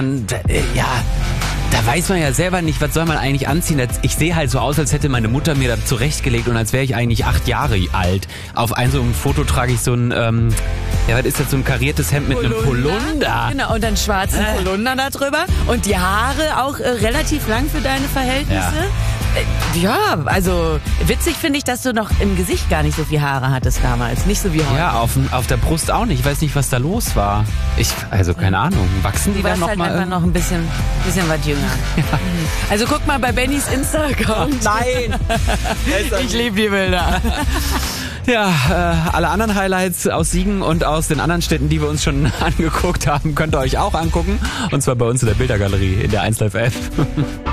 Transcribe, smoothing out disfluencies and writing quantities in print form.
Und ja, da weiß man ja selber nicht, was soll man eigentlich anziehen. Ich sehe halt so aus, als hätte meine Mutter mir das zurechtgelegt und als wäre ich eigentlich 8 Jahre alt. Auf so einem Foto trage ich so ein, was ist das, so ein kariertes Hemd mit einem Polunder. Genau, und dann schwarzen Polunder da drüber. Und die Haare auch relativ lang für deine Verhältnisse. Ja, also witzig finde ich, dass du noch im Gesicht gar nicht so viel Haare hattest damals. Nicht so wie heute. Ja, auf der Brust auch nicht. Ich weiß nicht, was da los war. Also keine Ahnung. Wachsen die dann noch halt mal? Einfach noch ein bisschen was jünger. Ja. Also guck mal bei Bennys Insta-Account. Nein! Ich liebe die Bilder. Ja, alle anderen Highlights aus Siegen und aus den anderen Städten, die wir uns schon angeguckt haben, könnt ihr euch auch angucken. Und zwar bei uns in der Bildergalerie in der 1Live App.